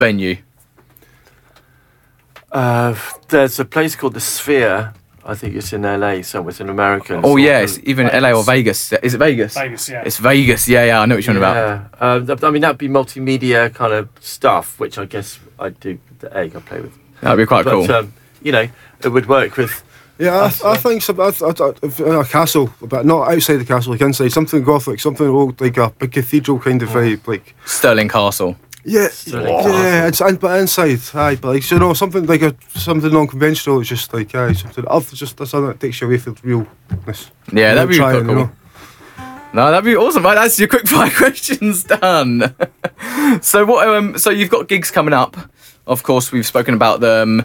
venue? There's a place called the Sphere. I think it's in LA somewhere. It's an American. Oh yeah, it's even LA or Vegas. Is it Vegas? Vegas, yeah. It's Vegas. Yeah. I know what you're talking about. Yeah. I mean, that'd be multimedia kind of stuff, which I guess I'd do the egg I play with. That'd be quite cool. You know, it would work with. Yeah, I think so. In a castle, but not outside the castle, like inside, something gothic, something old, like a big cathedral kind of vibe, like Stirling Castle. Yeah, but inside, aye, but like, you know, something like something non-conventional. It's just like something that takes you away from realness. Yeah, that'd be quite cool. You know? No, that'd be awesome. Right, that's your quick fire questions done. So what? So you've got gigs coming up. Of course, we've spoken about them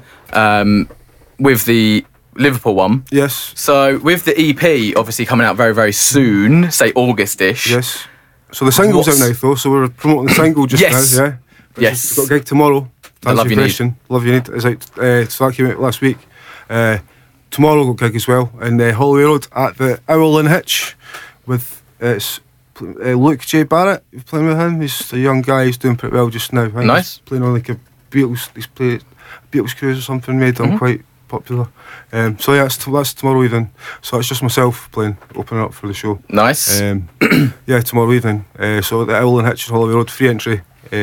with the Liverpool one. Yes. So with the EP, obviously coming out very, very soon, say August-ish. Yes. So the single's out now, though. So we're promoting the single just now. Yeah. Yes. We've got a gig tomorrow. The Love You Need. Love You Need is out. So that came out last week. Tomorrow we've got a gig as well in Holloway Road at the Owl and Hitch with Luke J. Barrett. You're playing with him. He's a young guy. He's doing pretty well just now. Nice. He's playing on like a Beatles. He's played Beatles cruise or something. Made him quite popular. So yeah, that's tomorrow evening. So it's just myself playing, opening up for the show. Nice. Yeah, tomorrow evening. So the Owl and Hitch in Holloway Road, free entry.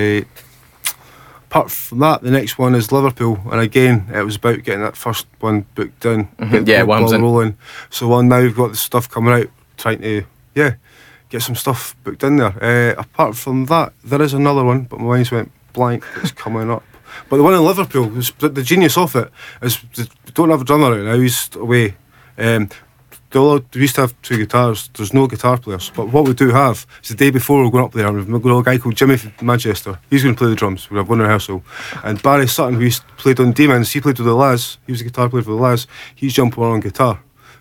Apart from that, the next one is Liverpool, and again, it was about getting that first one booked in, getting the ball rolling. So now we've got the stuff coming out, trying to get some stuff booked in there. Apart from that, there is another one, but my mind's went blank. It's coming up. But the one in Liverpool, the genius of it is we don't have a drummer right now. He's away. We used to have 2 guitars. There's no guitar players. But what we do have is the day before we're going up there, we've got a guy called Jimmy from Manchester. He's going to play the drums. We have one rehearsal. And Barry Sutton, who played on Demons, he played with the Laz. He was a guitar player for the Laz. He's jumping on guitar.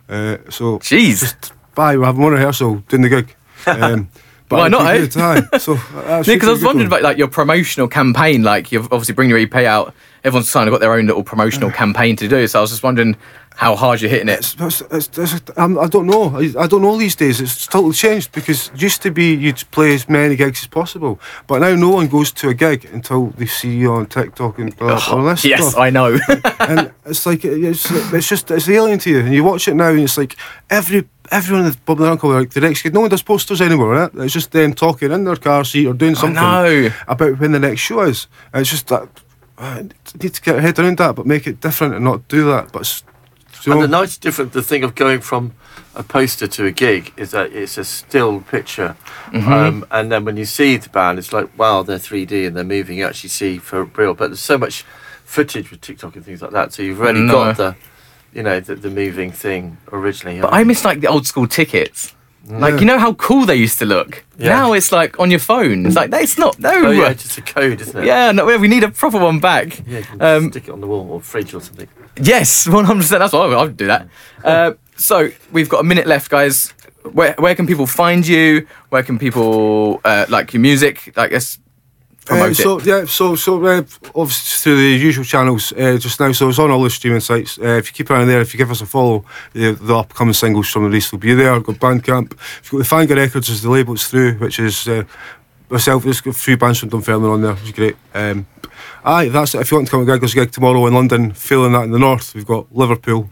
Jeez. We're having one rehearsal, doing the gig. Why not, eh? So, because I was wondering about like your promotional campaign. Like you've obviously bring your EP out. Everyone's kind of got their own little promotional campaign to do. So I was just wondering how hard you're hitting it. I don't know. I don't know these days. It's totally changed because it used to be you'd play as many gigs as possible, but now no one goes to a gig until they see you on TikTok and all this yes, stuff. I know. And it's like it's alien to you, and you watch it now, and it's like everyone in the pub and uncle like the next gig. No one does posters anymore, right? It's just them talking in their car seat or doing something about when the next show is. And it's just that I need to get your head around that, but make it different and not do that. But and the nice different, the thing of going from a poster to a gig is that it's a still picture, and then when you see the band, it's like, wow, they're 3D and they're moving. You actually see for real. But there's so much footage with TikTok and things like that, so you've already got the moving thing originally. But I miss like the old school tickets. Like, you know how cool they used to look? Yeah. Now it's like on your phone. It's like, it's not, no. Oh yeah, it's just a code, isn't it? Yeah, no, we need a proper one back. Yeah, you can stick it on the wall or fridge or something. Yes, 100%, that's what I would do that. So, we've got a minute left, guys. Where can people find you? Where can people like your music? I guess promote it. So obviously through the usual channels just now. So it's on all the streaming sites. If you keep around there, if you give us a follow, the upcoming singles from the release will be there. I've got Bandcamp. If you've got the Fanga Records as the label it's through, which is myself. There's got a few bands from Dunfermline on there. It's great. That's it. If you want to come to a gig, there's a gig tomorrow in London. Failing that in the north, we've got Liverpool.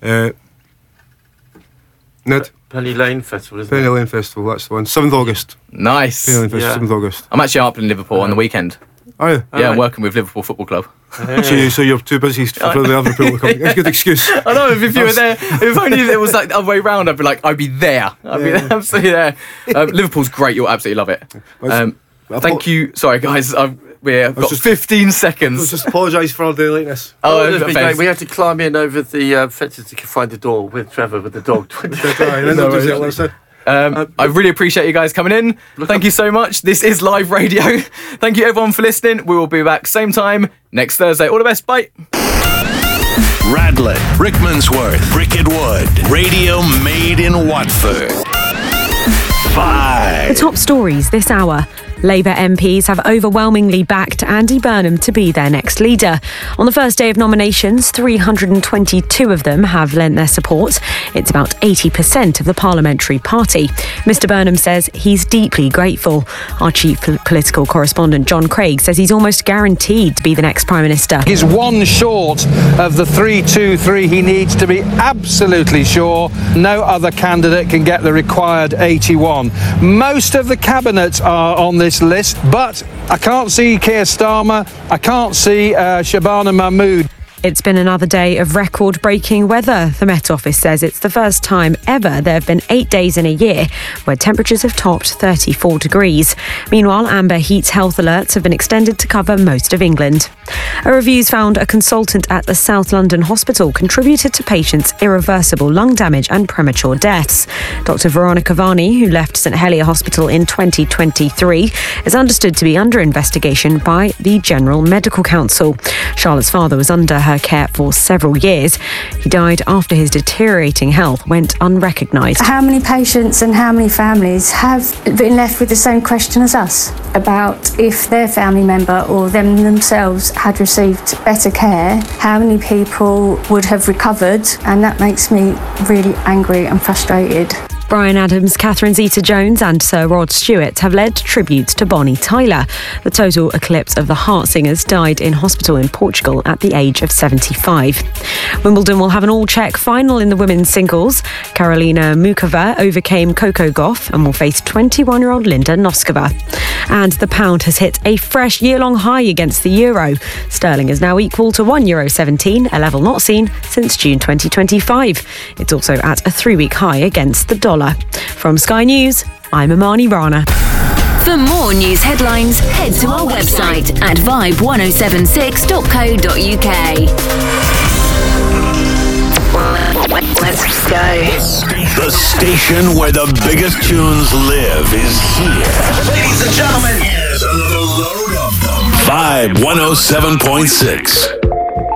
Ned? Penny Lane Festival, isn't it? Penny Lane Festival, that's the one. 7th August. Nice. Penny Lane Festival, 7th August. I'm actually up in Liverpool on the weekend. Are you? Yeah, I'm working with Liverpool Football Club. So you're too busy for the Liverpool to come. That's a good excuse. I know, if you were there, if only it was like the other way round, I'd be there. I'd be absolutely there. Liverpool's great, you'll absolutely love it. Thank you. Sorry, guys. We've got 15 seconds. Let's just apologise for our day lateness. We had to climb in over the fences to find the door with Trevor with the dog. I really appreciate you guys coming in. Thank you so much. This is live radio. Thank you everyone for listening. We will be back same time next Thursday. All the best. Bye. Radlett, Rickmansworth, Bricket Wood. Radio made in Watford. 5. The top stories this hour. Labour MPs have overwhelmingly backed Andy Burnham to be their next leader. On the first day of nominations, 322 of them have lent their support. It's about 80% of the parliamentary party. Mr Burnham says he's deeply grateful. Our chief political correspondent John Craig says he's almost guaranteed to be the next Prime Minister. He's one short of the 323 he needs to be absolutely sure. No other candidate can get the required 81. Most of the cabinet are on this list, but I can't see Keir Starmer, I can't see Shabana Mahmood. It's been another day of record-breaking weather. The Met Office says it's the first time ever there have been 8 days in a year where temperatures have topped 34 degrees. Meanwhile, amber heat health alerts have been extended to cover most of England. A review's found a consultant at the South London Hospital contributed to patients' irreversible lung damage and premature deaths. Dr Veronica Varney, who left St Helier Hospital in 2023, is understood to be under investigation by the General Medical Council. Charlotte's father was under her care for several years. He died after his deteriorating health went unrecognised. How many patients and how many families have been left with the same question as us about if their family member or them themselves had received better care, how many people would have recovered? And that makes me really angry and frustrated. Bryan Adams, Catherine Zeta-Jones and Sir Rod Stewart have led tributes to Bonnie Tyler. The total eclipse of the Heart Singers died in hospital in Portugal at the age of 75. Wimbledon will have an all-Czech final in the women's singles. Karolina Muchova overcame Coco Gauff and will face 21-year-old Linda Noskova. And the pound has hit a fresh year-long high against the euro. Sterling is now equal to €1.17, a level not seen since June 2025. It's also at a 3-week high against the dollar. From Sky News, I'm Amani Rana. For more news headlines, head to our website at vibe1076.co.uk. Let's go. The station where the biggest tunes live is here. Ladies and gentlemen, here's a load of them. Vibe 107.6.